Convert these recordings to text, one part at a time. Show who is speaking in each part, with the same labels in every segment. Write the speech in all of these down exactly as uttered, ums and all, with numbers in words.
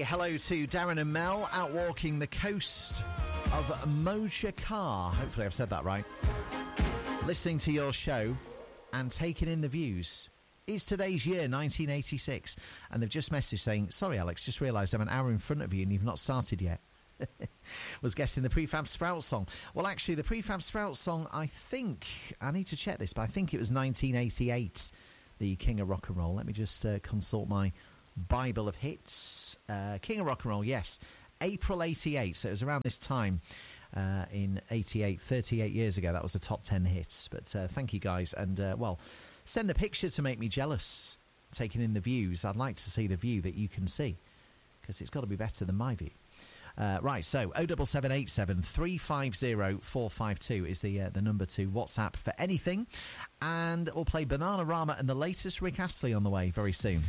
Speaker 1: hello to Darren and Mel out walking the coast of Mojakar. Hopefully I've said that right. Listening to your show and taking in the views. It's today's year, nineteen eighty-six, and they've just messaged saying, sorry Alex, just realised I'm an hour in front of you and you've not started yet. Was guessing the Prefab Sprout song. Well, actually, the Prefab Sprout song, I think, I need to check this, but I think it was nineteen eighty-eight, the King of Rock and Roll. Let me just uh, consult my Bible of hits. Uh, King of Rock and Roll, yes, April eighty-eight, so it was around this time uh, in eighty-eight, thirty-eight years ago. That was the top ten hits. But uh, thank you guys, and uh, well, send a picture to make me jealous, taking in the views. I'd like to see the view that you can see, because it's got to be better than my view. Uh, right, so oh seven seven eight seven, three five zero, four five two is the uh, the number to WhatsApp for anything, and we'll play Bananarama and the latest Rick Astley on the way very soon.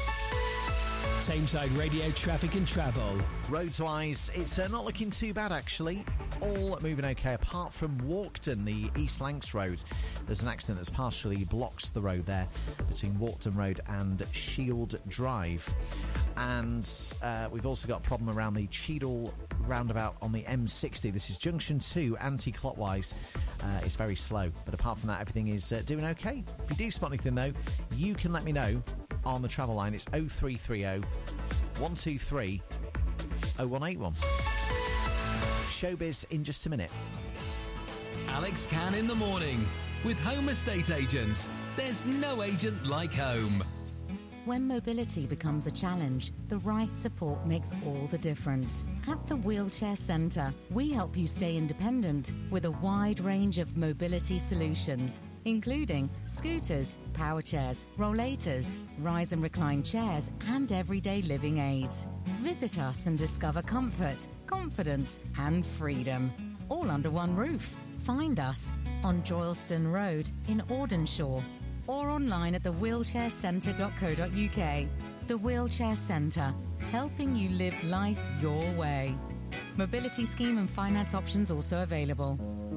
Speaker 2: Tameside Radio traffic and travel.
Speaker 1: Roads-wise, it's uh, not looking too bad, actually. All moving okay, apart from Walkden, the East Lancs Road. There's an accident that's partially blocked the road there between Walkden Road and Shield Drive. And uh, we've also got a problem around the Cheadle roundabout on the M sixty. This is Junction two, anti-clockwise. Uh, it's very slow. But apart from that, everything is uh, doing okay. If you do spot anything, though, you can let me know on the travel line. It's oh three three oh, one two three, oh one eight one. Showbiz in just a minute.
Speaker 3: Alex Can in the morning with Home Estate Agents. There's no agent like home.
Speaker 4: When mobility becomes a challenge, the right support makes all the difference. At the Wheelchair Centre, we help you stay independent with a wide range of mobility solutions, including scooters, power chairs, rollators, rise and recline chairs, and everyday living aids. Visit us and discover comfort, confidence, and freedom, all under one roof. Find us on Droylston Road in Audenshaw, or online at the wheelchair centre dot co dot uk. The Wheelchair Centre, helping you live life your way. Mobility scheme and finance options also available.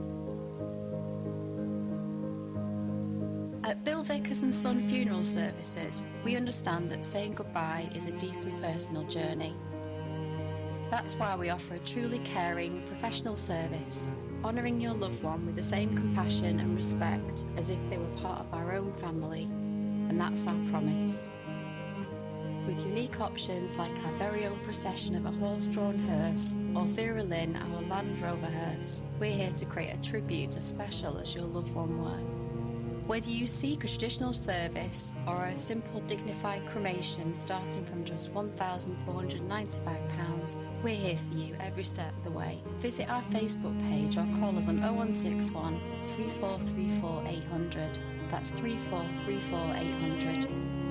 Speaker 5: At Bill Vickers and Son Funeral Services, we understand that saying goodbye is a deeply personal journey. That's why we offer a truly caring, professional service, honouring your loved one with the same compassion and respect as if they were part of our own family, and that's our promise. With unique options like our very own procession of a horse-drawn hearse or Vera Lynn, our Land Rover hearse, we're here to create a tribute as special as your loved one were. Whether you seek a traditional service or a simple dignified cremation starting from just one thousand four hundred ninety-five pounds, we're here for you every step of the way. Visit our Facebook page or call us on oh one six one, three four three four, eight hundred. That's three four three four, eight hundred.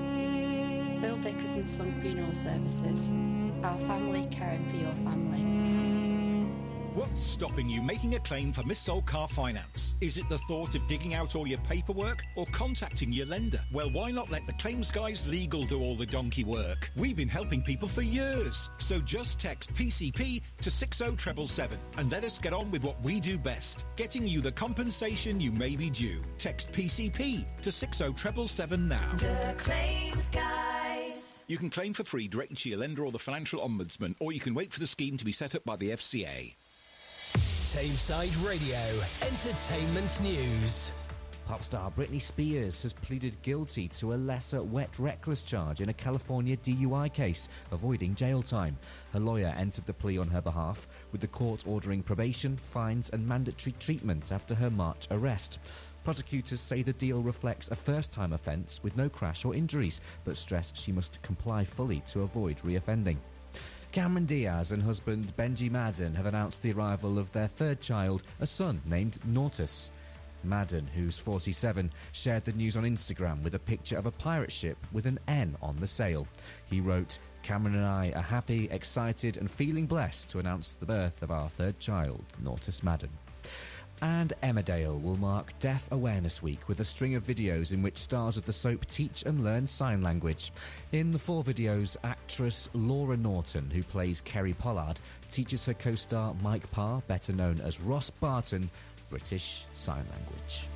Speaker 5: Bill Vickers and Son Funeral Services. Our family caring for your family.
Speaker 6: What's stopping you making a claim for missold car finance? Is it the thought of digging out all your paperwork or contacting your lender? Well, why not let the Claims Guys Legal do all the donkey work? We've been helping people for years. So just text P C P to six oh seven seven and let us get on with what we do best, getting you the compensation you may be due. Text P C P to six oh seven seven now.
Speaker 7: The Claims Guys.
Speaker 6: You can claim for free directly to your lender or the Financial Ombudsman, or you can wait for the scheme to be set up by the F C A.
Speaker 2: Tameside Radio Entertainment News.
Speaker 8: Pop star Britney Spears has pleaded guilty to a lesser wet reckless charge in a California D U I case, avoiding jail time. Her lawyer entered the plea on her behalf, with the court ordering probation, fines and mandatory treatment after her March arrest. Prosecutors say the deal reflects a first-time offence with no crash or injuries, but stress she must comply fully to avoid reoffending. Cameron Diaz and husband Benji Madden have announced the arrival of their third child, a son named Nautus. Madden, who's forty-seven, shared the news on Instagram with a picture of a pirate ship with an N on the sail. He wrote, "Cameron and I are happy, excited and feeling blessed to announce the birth of our third child, Nautus Madden." And Emmerdale will mark Deaf Awareness Week with a string of videos in which stars of the soap teach and learn sign language. In the four videos, actress Laura Norton, who plays Kerry Pollard, teaches her co-star Mike Parr, better known as Ross Barton, British Sign Language.